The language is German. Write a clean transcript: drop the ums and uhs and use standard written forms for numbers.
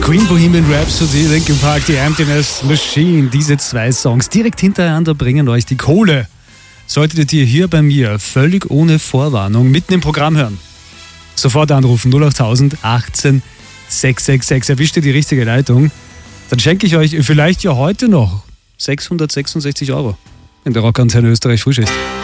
Queen, Bohemian Rhapsody, Linkin Park, The Emptiness Machine. Diese zwei Songs direkt hintereinander bringen euch die Kohle. Solltet ihr hier bei mir völlig ohne Vorwarnung mitten im Programm hören, sofort anrufen 08000 18 666. Erwischt ihr die richtige Leitung, dann schenke ich euch vielleicht ja heute noch 666 €, wenn der Rockantenne Österreich frisch ist.